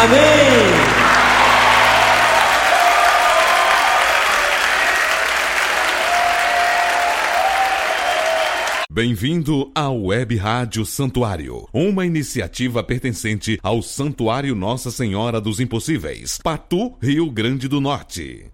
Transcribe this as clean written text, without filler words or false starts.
Amém. Bem-vindo ao Web Rádio Santuário, uma iniciativa pertencente ao Santuário Nossa Senhora dos Impossíveis, Patu, Rio Grande do Norte.